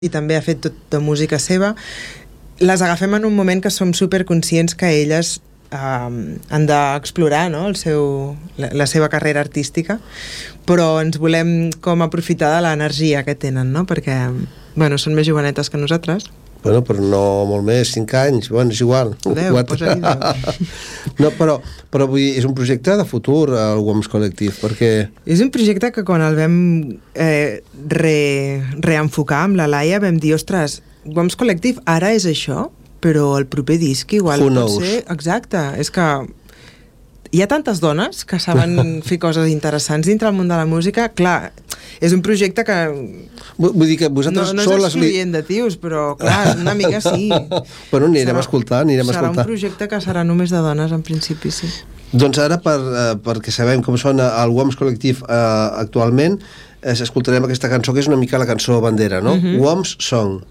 i també ha fet tot de música seva, les agafem en un moment que som superconscients que elles han d'explorar, no? La seva carrera artística, però ens volem com aprofitar de l'energia que tenen, no? Perquè són més jovenetes que nosaltres. Bueno, però no molt més, 5 anys, és igual. 10, posa-li 10. No, però vull dir, és un projecte de futur, el WOMS Col·lectiu, perquè... És un projecte que quan el vam reenfocar amb la Laia vam dir, ostres, WOMS Col·lectiu ara és això, però el proper disc igual pot ser... Exacte, és que hi ha tantes dones que saben fer coses interessants dintre el món de la música. Clar, és un projecte que... Vull dir que vosaltres no és excloent de tios, però clar, una mica sí. Bueno, anirem a escoltar. Serà un projecte que serà només de dones, en principi, sí. Doncs ara, perquè sabem com sona el WOMS Col·lectiu actualment, escoltarem aquesta cançó que és una mica la cançó bandera, no? WOMS Song.